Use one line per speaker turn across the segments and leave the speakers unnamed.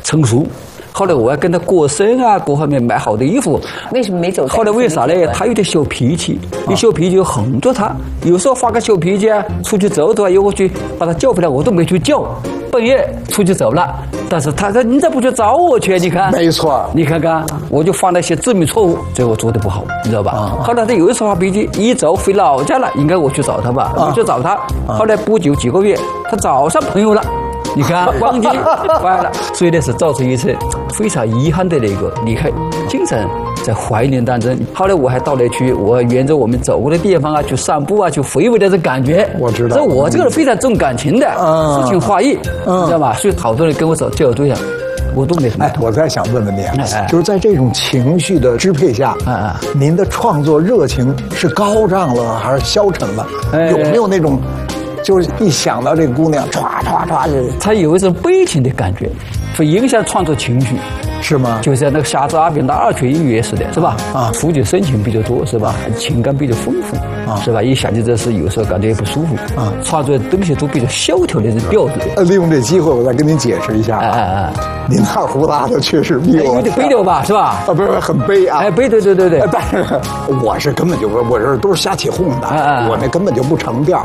成熟。后来我要跟他过生啊，各方面买好的衣服。
为什么没走？
后来为啥呢？他有点小脾气，一小脾气就哄着他。有时候发个小脾气啊，出去走走啊，有我去把他叫回来，我都没去叫。半夜出去走了，但是他说你咋不去找我去？你看，
没错，
你看看，我就犯了一些致命错误，这我做的不好，你知道吧？后来他有一次发脾气，一走回老家了，应该我去找他吧，我去找他。后来不久几个月，他找上朋友了。你看，忘记坏了，所以呢是造成一次非常遗憾的那个离开，经常在怀念当中。后来我还到那去，我沿着我们走过的地方啊，去散步啊，去回味的这感觉。
我知道，
这我这个人非常重感情的，诗情画意，你知道吧？所以好多人跟我说交对象，我都没什么。
哎，我再想问问你，就是在这种情绪的支配下，您的创作热情是高涨了还是消沉了？有没有那种？就是一想到这个姑娘，唰唰唰的，
她有一种悲情的感觉，会影响创作情绪，
是吗？
就像那个瞎子阿扁的二泉映月似的，是吧？触及深情比较多，是吧？情感比较丰富，是吧？一想起这事，有时候感觉也不舒服，创作的东西都比较萧条的这调子。
利用这机会，我再跟您解释一下。您二胡拉的确实比我
有点悲调吧，是吧？
不是很悲啊，
哎，悲，对。
但是我是根本就我这都是瞎起哄的，我那根本就不成调。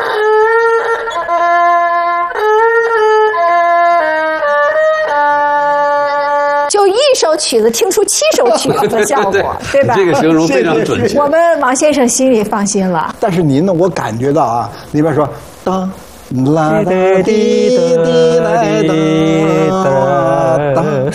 就一首曲子听出7首曲子的效果，对吧？
这个形容非常准确。
我们王先生心里放心了。
但是您呢，我感觉到啊，里边说当啦哒滴滴来哒当。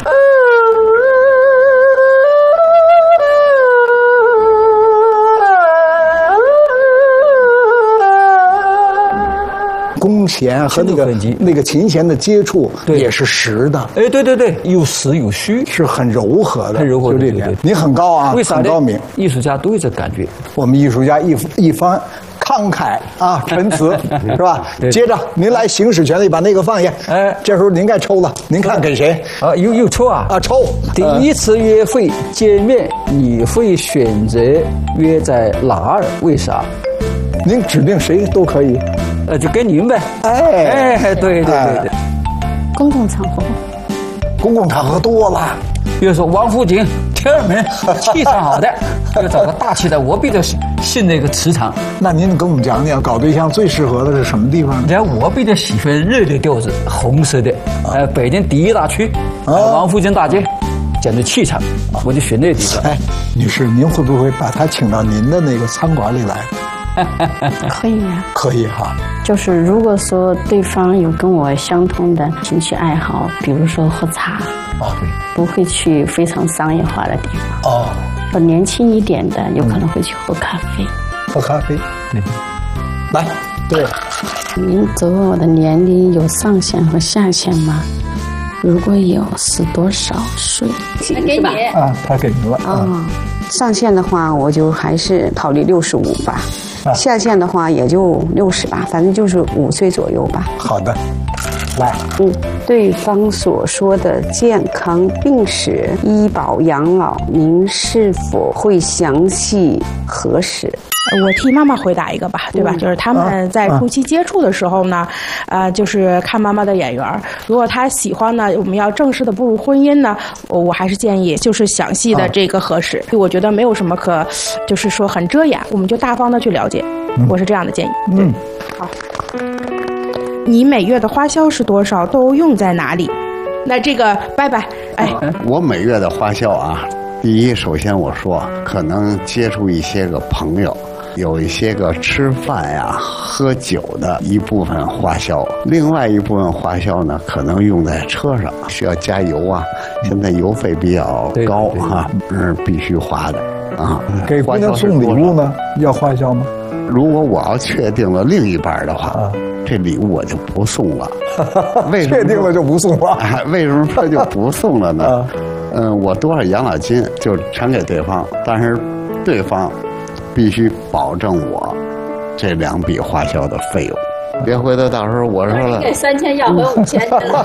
弓弦和那个琴弦的接触也是实的，
哎，对，有实有虚，
是很柔和的，
很柔和的。
对，你很高啊，
为啥呢？
很高明。
艺术家都有这感觉。
我们艺术家一番慷慨啊陈词是吧？接着您来行使权利，把那个放下。哎，这时候您该抽了，您看给谁？
啊，有抽啊！
啊，抽。
第一次约会见面，你会选择约在哪儿？为啥？
您指定谁都可以。
就跟您呗。哎，对。
公共场合。
公共场合多了，
比如说王府井、天安门，气场好的，要找个大气的。我比较信那个磁场。
那您跟我们讲讲，搞对象最适合的是什么地方呢？
我比较喜欢热的调子，红色的。北京第一大区，王府井大街，讲究气场，我就选那地方。
哎，女士，您会不会把她请到您的那个餐馆里来？
可以啊，
可以哈。
就是如果说对方有跟我相同的兴趣爱好，比如说喝茶，不会去非常商业化的地方。年轻一点的，有可能会去喝咖啡。
喝咖啡，来，对。
您责问我的年龄有上限和下限吗？如果有，是多少岁？
给你
啊，他给您了。
上限的话，我就还是考虑65吧。下限的话也就60吧，反正就是5岁左右吧。
好的，来。
对方所说的健康、病史、医保、养老，您是否会详细核实？
我替妈妈回答一个吧，对吧？就是他们在初期接触的时候呢，就是看妈妈的眼缘。如果他喜欢呢，我们要正式的步入婚姻呢，我还是建议就是详细的这个核实。我觉得没有什么就是说很遮掩，我们就大方的去了解。我是这样的建议。好。你每月的花销是多少？都用在哪里？那这个拜拜。
我每月的花销啊，第一，首先我说可能接触一些个朋友，有一些个吃饭呀、喝酒的一部分花销，另外一部分花销呢，可能用在车上，需要加油啊。现在油费比较高啊，必须花的啊。
给姑娘送礼物呢，要花销吗？
如果我要确定了另一半的话，这礼物我就不送了。为什么
确定了就不送了？
为什么说就不送了呢？我多少养老金就全给对方，但是对方必须保证我这2笔花销的费用。别回头到时候我说了
给3000要回5000，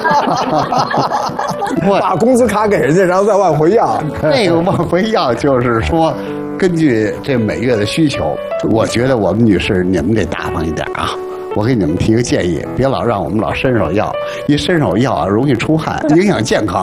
把工资卡给人家，然后再往回要。
那个往回要就是说，根据这每月的需求，我觉得我们女士你们得大方一点啊。我给你们提个建议，别老让我们老伸手要，一伸手要啊容易出汗，影响健康。